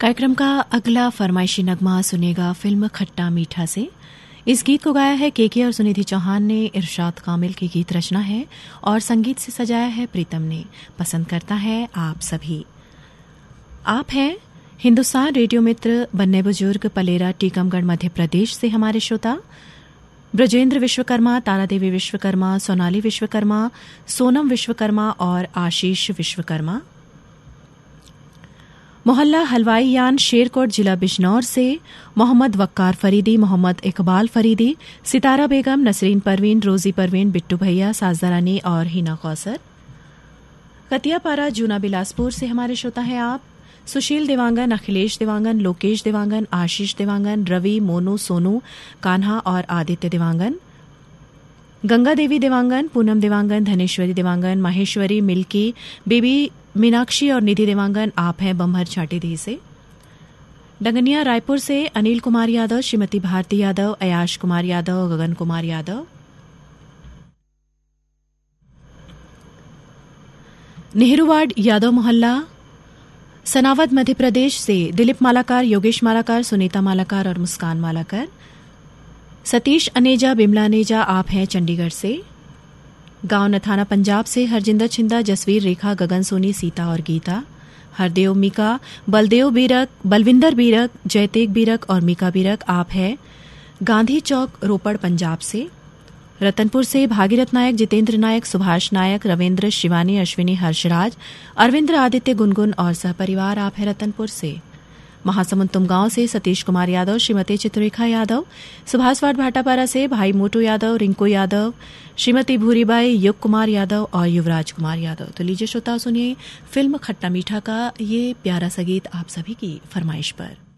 कार्यक्रम का अगला फरमाइशी नगमा सुनेगा फिल्म खट्टा मीठा से। इस गीत को गाया है केके और सुनिधि चौहान ने। इरशाद कामिल की गीत रचना है और संगीत से सजाया है प्रीतम ने। पसंद करता है आप सभी। आप हैं हिंदुस्तान रेडियो मित्र बन्ने बुजुर्ग पलेरा टीकमगढ़ मध्य प्रदेश से हमारे श्रोता ब्रजेंद्र विश्वकर्मा, तारादेवी विश्वकर्मा, सोनाली विश्वकर्मा, सोनम विश्वकर्मा और आशीष विश्वकर्मा। मोहल्ला हलवाईयान शेरकोट जिला बिजनौर से मोहम्मद वक्कार फरीदी, मोहम्मद इकबाल फरीदी, सितारा बेगम, नसरीन परवीन, रोजी परवीन, बिट्टू भैया, साजदा रानी और हिना कौसर। कतियापारा जूना बिलासपुर से हमारे श्रोता हैं आप सुशील देवांगन, अखिलेश देवांगन, लोकेश देवांगन, आशीष देवांगन, रवि, मोनू, सोनू, कान्हा और आदित्य देवांगन। गंगा देवी देवांगन, पूनम देवांगन, धनेश्वरी देवांगन, माहेश्वरी, मिल्की, बेबी मीनाक्षी और निधि देवांगन। आप हैं बम्हर छाटेदी से। डंगनिया रायपुर से अनिल कुमार यादव, श्रीमती भारती यादव, अयाश कुमार यादव, गगन कुमार यादव। नेहरूवाड यादव मोहल्ला सनावद मध्य प्रदेश से दिलीप मालाकार, योगेश मालाकार, सुनीता मालाकार और मुस्कान मालाकार। सतीश अनेजा, बिमला अनेजा। आप हैं चंडीगढ़ से। गांव नथाना पंजाब से हरजिंदर छिंदा, जसवीर, रेखा, गगन सोनी, सीता और गीता। हरदेव मीका, बलदेव बीरक, बलविंदर बीरक, जयतेग बीरक और मीका बीरक। आप हैं गांधी चौक रोपड़ पंजाब से। रतनपुर से भागीरथ नायक, जितेंद्र नायक, सुभाष नायक, रविंद्र, शिवानी, अश्विनी, हर्षराज, अरविंद्र, आदित्य, गुनगुन और सहपरिवार। आप हैं रतनपुर से। महासमुंद तुमगांव से सतीश कुमार यादव, श्रीमती चित्ररेखा यादव। सुभाषवाड़ भाटापारा से भाई मोटू यादव, रिंकू यादव, श्रीमती भूरीबाई, युग कुमार यादव और युवराज कुमार यादव। तो लीजिए श्रोता सुनिए फिल्म खट्टा मीठा का ये प्यारा सा गीत आप सभी की फरमाइश पर।